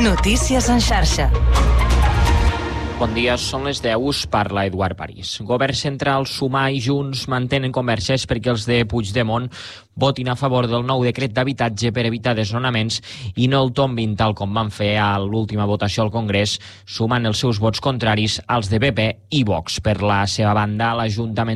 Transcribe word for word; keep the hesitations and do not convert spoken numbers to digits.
Notícies en xarxa. Bon dia, són les deu, us parla Eduard París. Govern central, Sumar i Junts mantenen converses perquè els de Puigdemont votin a favor del nou decret d'habitatge per evitar desnonaments i no el tombin tal com van fer a l'última votació al Congrés, sumant els seus vots contraris als de P P i Vox. Per la seva banda, l'Ajuntament